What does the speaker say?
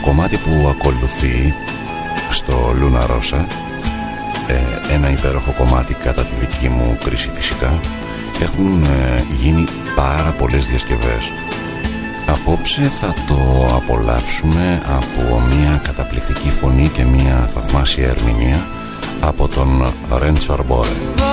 κομμάτι που ακολουθεί στο Λούνα Ρώσα, ένα υπέροχο κομμάτι κατά τη δική μου κρίση φυσικά, έχουν γίνει πάρα πολλές διασκευές. Απόψε θα το απολαύσουμε από μια καταπληκτική φωνή και μια θαυμάσια ερμηνεία από τον Ρέντσο Αρμπόρε.